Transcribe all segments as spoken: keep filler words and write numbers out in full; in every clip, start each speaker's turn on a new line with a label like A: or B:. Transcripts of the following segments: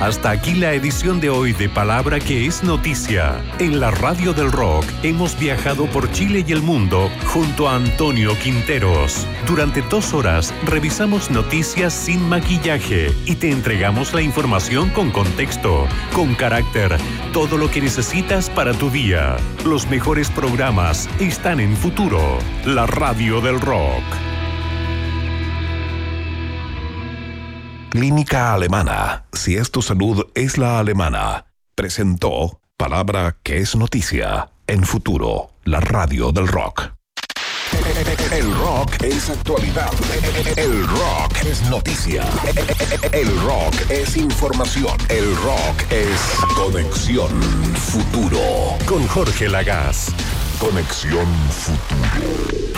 A: Hasta aquí la edición de hoy de Palabra que es Noticia. En la Radio del Rock hemos viajado por Chile y el mundo junto a Antonio Quinteros. Durante dos horas revisamos noticias sin maquillaje y te entregamos la información con contexto, con carácter, todo lo que necesitas para tu día. Los mejores programas están en Futuro, la Radio del Rock.
B: Clínica Alemana. Si es tu salud, es la alemana. Presentó Palabra que es Noticia. En Futuro, la Radio del Rock. El rock es actualidad. El rock es noticia. El rock es información. El rock es Conexión Futuro.
A: Con Jorge Lagaz.
B: Conexión Futuro.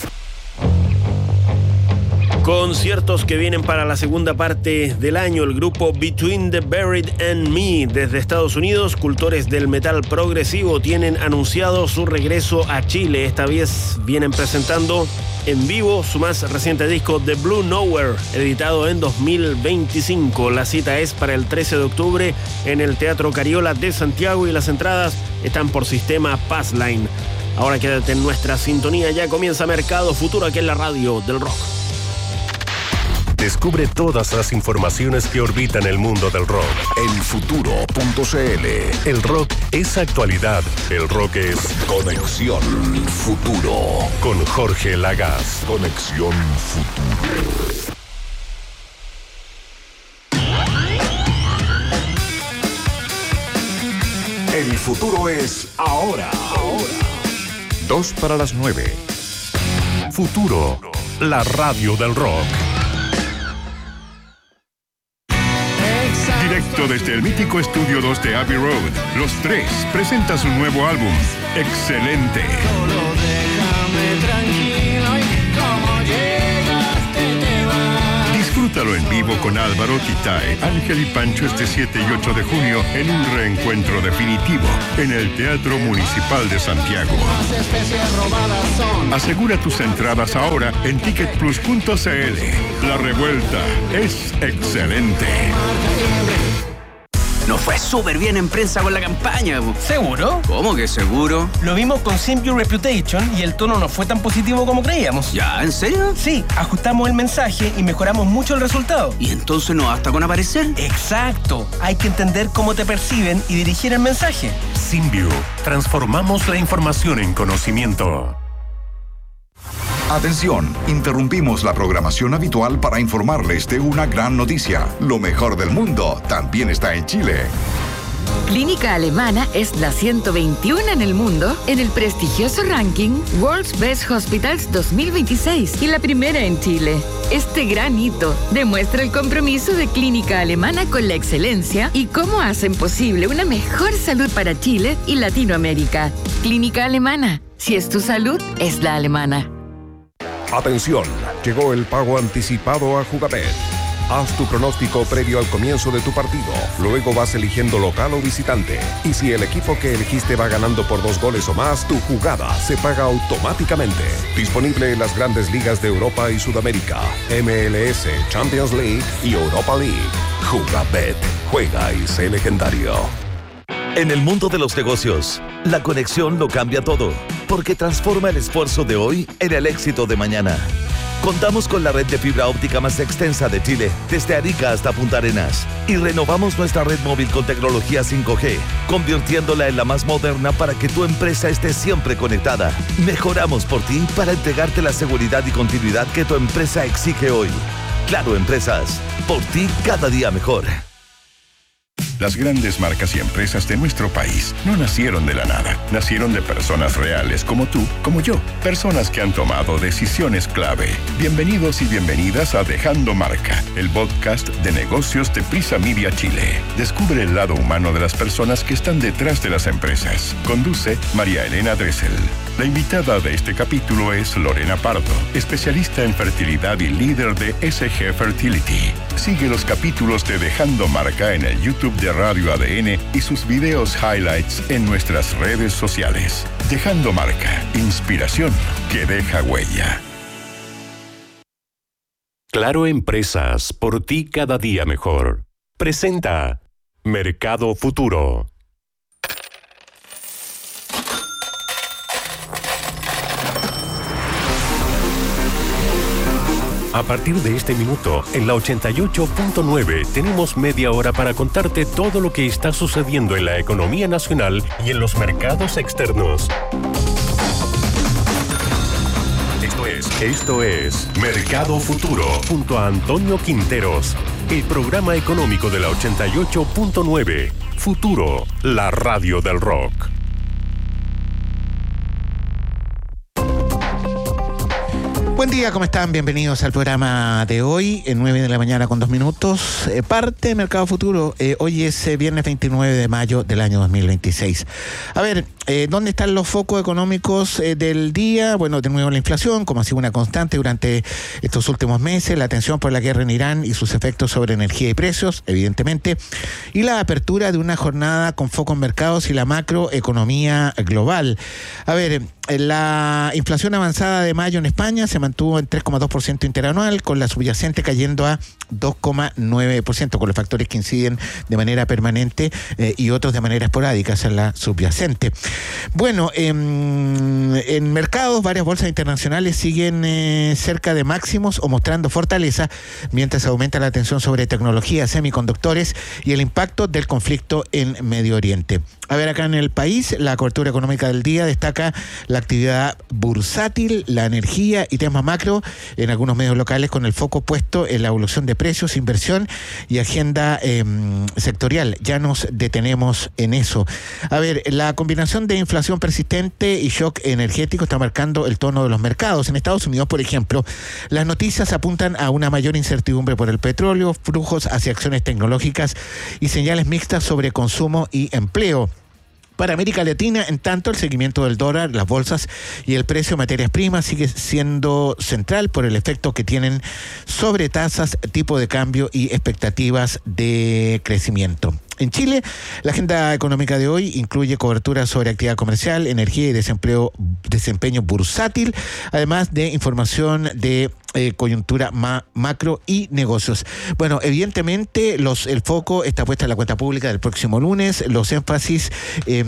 C: Conciertos que vienen para la segunda parte del año. El grupo Between the Buried and Me desde Estados Unidos, cultores del metal progresivo, tienen anunciado su regreso a Chile. Esta vez vienen presentando en vivo su más reciente disco The Blue Nowhere, editado en dos mil veinticinco. La cita es para el trece de octubre en el Teatro Cariola de Santiago y las entradas están por sistema Passline. Ahora quédate en nuestra sintonía, ya comienza Mercado Futuro aquí en la Radio del Rock.
A: Descubre todas las informaciones que orbitan el mundo del rock
B: en futuro punto c l.
A: El rock es actualidad. El rock es
B: Conexión Futuro.
A: Con Jorge Lagaz.
B: Conexión Futuro. El futuro es ahora. Ahora.
A: Dos para las nueve. Futuro, la Radio del Rock.
D: Directo desde el mítico Estudio dos de Abbey Road, Los Tres presenta su nuevo álbum, Excelente.
E: Solo déjame tranquilo y como llegaste te vas.
D: Disfrútalo en vivo con Álvaro, Kitay, Ángel y Pancho este siete y ocho de junio en un reencuentro definitivo en el Teatro Municipal de Santiago.
E: Las especies robadas son.
D: Asegura tus entradas ahora en ticket plus punto c l. La revuelta es excelente.
F: Nos fue súper bien en prensa con la campaña.
G: ¿Seguro?
F: ¿Cómo que seguro?
G: Lo vimos con Simp Your Reputation y el tono no fue tan positivo como creíamos.
F: ¿Ya? ¿En serio?
G: Sí, ajustamos el mensaje y mejoramos mucho el resultado.
F: ¿Y entonces no basta con aparecer?
G: Exacto. Hay que entender cómo te perciben y dirigir el mensaje.
A: Simview. Transformamos la información en conocimiento.
H: Atención, interrumpimos la programación habitual para informarles de una gran noticia. Lo mejor del mundo también está en Chile.
I: Clínica Alemana es la ciento veintiuno en el mundo en el prestigioso ranking World's Best Hospitals dos mil veintiséis y la primera en Chile. Este gran hito demuestra el compromiso de Clínica Alemana con la excelencia y cómo hacen posible una mejor salud para Chile y Latinoamérica. Clínica Alemana. Si es tu salud, es la alemana.
B: Atención, llegó el pago anticipado a Jugabet. Haz tu pronóstico previo al comienzo de tu partido. Luego vas eligiendo local o visitante. Y si el equipo que elegiste va ganando por dos goles o más, tu jugada se paga automáticamente. Disponible en las grandes ligas de Europa y Sudamérica, M L S, Champions League y Europa League. Jugabet. Juega y sé legendario.
J: En el mundo de los negocios, la conexión lo cambia todo, porque transforma el esfuerzo de hoy en el éxito de mañana. Contamos con la red de fibra óptica más extensa de Chile, desde Arica hasta Punta Arenas, y renovamos nuestra red móvil con tecnología cinco G, convirtiéndola en la más moderna para que tu empresa esté siempre conectada. Mejoramos por ti para entregarte la seguridad y continuidad que tu empresa exige hoy. Claro Empresas, por ti cada día mejor.
D: Las grandes marcas y empresas de nuestro país no nacieron de la nada. Nacieron de personas reales como tú, como yo. Personas que han tomado decisiones clave. Bienvenidos y bienvenidas a Dejando Marca, el podcast de negocios de Prisa Media Chile. Descubre el lado humano de las personas que están detrás de las empresas. Conduce María Elena Dressel. La invitada de este capítulo es Lorena Pardo, especialista en fertilidad y líder de S G Fertility. Sigue los capítulos de Dejando Marca en el YouTube de Radio A D N y sus videos highlights en nuestras redes sociales. Dejando Marca, inspiración que deja huella.
A: Claro Empresas, por ti cada día mejor. Presenta Mercado Futuro. A partir de este minuto, en la ochenta y ocho punto nueve, tenemos media hora para contarte todo lo que está sucediendo en la economía nacional y en los mercados externos. Esto es, esto es Mercado Futuro, junto a Antonio Quinteros, el programa económico de la ochenta y ocho punto nueve. Futuro, la radio del rock.
K: Buen día, ¿cómo están? Bienvenidos al programa de hoy, en nueve de la mañana con dos minutos. Eh, parte de Mercado Futuro. Eh, hoy es eh, viernes veintinueve de mayo del año dos mil veintiséis. A ver, eh, ¿dónde están los focos económicos eh, del día? Bueno, de nuevo la inflación, como ha sido una constante durante estos últimos meses, la tensión por la guerra en Irán y sus efectos sobre energía y precios, evidentemente, y la apertura de una jornada con foco en mercados y la macroeconomía global. A ver, la inflación avanzada de mayo en España se mantuvo en tres coma dos por ciento interanual, con la subyacente cayendo a dos coma nueve por ciento, con los factores que inciden de manera permanente eh, y otros de manera esporádica en la subyacente. Bueno, eh, en mercados, varias bolsas internacionales siguen eh, cerca de máximos o mostrando fortaleza, mientras aumenta la tensión sobre tecnología, semiconductores y el impacto del conflicto en Medio Oriente. A ver, acá en el país, la cobertura económica del día destaca la actividad bursátil, la energía y temas macro en algunos medios locales, con el foco puesto en la evolución de precios, inversión y agenda eh, sectorial. Ya nos detenemos en eso. A ver, la combinación de inflación persistente y shock energético está marcando el tono de los mercados. En Estados Unidos, por ejemplo, las noticias apuntan a una mayor incertidumbre por el petróleo, flujos hacia acciones tecnológicas y señales mixtas sobre consumo y empleo. Para América Latina, en tanto, el seguimiento del dólar, las bolsas y el precio de materias primas sigue siendo central por el efecto que tienen sobre tasas, tipo de cambio y expectativas de crecimiento. En Chile, la agenda económica de hoy incluye cobertura sobre actividad comercial, energía y desempleo, desempeño bursátil, además de información de eh, coyuntura ma- macro y negocios. Bueno, evidentemente los el foco está puesto en la cuenta pública del próximo lunes, los énfasis eh,